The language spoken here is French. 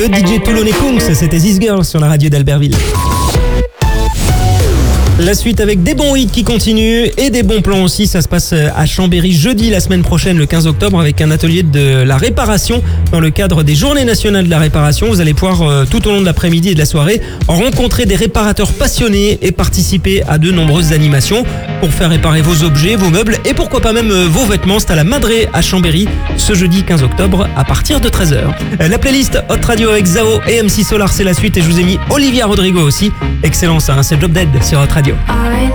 Le DJ Toulonnais Kungs, c'était This Girl sur la radio d'Albertville. La suite avec des bons hits qui continuent et des bons plans aussi. Ça se passe à Chambéry jeudi la semaine prochaine, le 15 octobre, avec un atelier de la réparation dans le cadre des Journées nationales de la réparation. Vous allez pouvoir tout au long de l'après-midi et de la soirée rencontrer des réparateurs passionnés et participer à de nombreuses animations pour faire réparer vos objets, vos meubles et pourquoi pas même vos vêtements. C'est à la Madré à Chambéry ce jeudi 15 octobre à partir de 13h. La playlist Hot Radio avec Zao et MC Solar, c'est la suite et je vous ai mis Olivia Rodrigo aussi. Excellent ça, hein, c'est Job Dead sur Hot Radio.